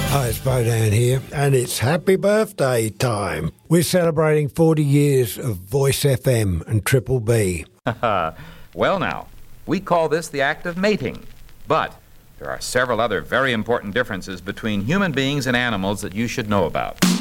Hi, it's Bodan here, and it's happy birthday time. We're celebrating 40 years of Voice FM and Triple B. Well now, we call this the act of mating, but there are several other very important differences between human beings and animals that you should know about.